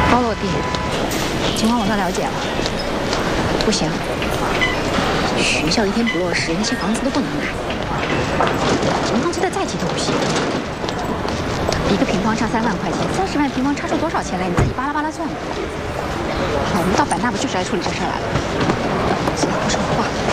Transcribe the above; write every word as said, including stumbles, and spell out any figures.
高落地，情况我算了解了。不行，学校一天不落实，那些房子都不能买。银行借的再急都不行。一个平方差三万块钱，三十万平方差出多少钱来？你自己巴拉巴拉算吧。好，我们到百纳不就是来处理这事儿来了？行了，不说话。